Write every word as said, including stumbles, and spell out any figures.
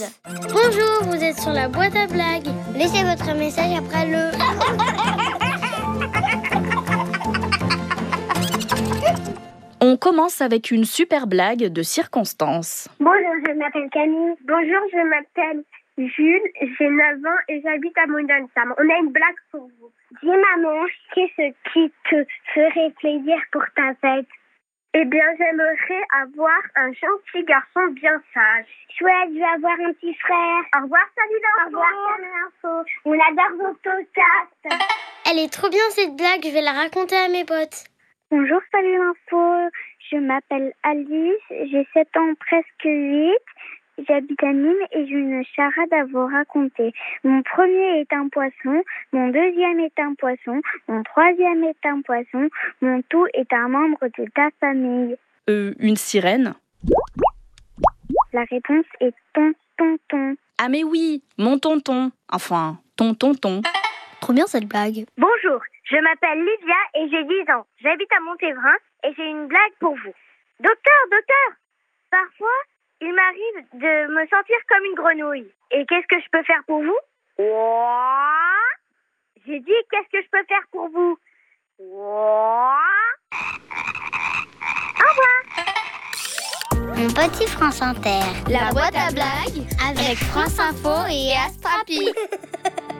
Bonjour, vous êtes sur la boîte à blagues. Laissez votre message après le... On commence avec une super blague de circonstance. Bonjour, je m'appelle Camille. Bonjour, je m'appelle Jules, j'ai neuf ans et j'habite à Mondensam. On a une blague pour vous. Dis maman, qu'est-ce qui te ferait plaisir pour ta fête? Eh bien, j'aimerais avoir un gentil garçon bien sage. Chouette, je vais avoir un petit frère. Au revoir, salut l'info. Au revoir, salut l'info. On adore vos podcasts. Elle est trop bien cette blague, je vais la raconter à mes potes. Bonjour, salut l'info. Je m'appelle Alice, j'ai sept ans, presque huit. J'habite à Nîmes et j'ai une charade à vous raconter. Mon premier est un poisson, mon deuxième est un poisson, mon troisième est un poisson, mon tout est un membre de ta famille. Euh, une sirène? La réponse est ton, ton, ton. Ah mais oui, mon tonton. Enfin, ton tonton. Trop bien cette blague. Bonjour, je m'appelle Lydia et j'ai dix ans. J'habite à Montévrain et j'ai une blague pour vous. Docteur, docteur, parfois, il m'arrive de me sentir comme une grenouille. Et qu'est-ce que je peux faire pour vous? J'ai dit, qu'est-ce que je peux faire pour vous? Au revoir. Mon petit France Inter. La boîte à blagues avec France Info et Astrapi.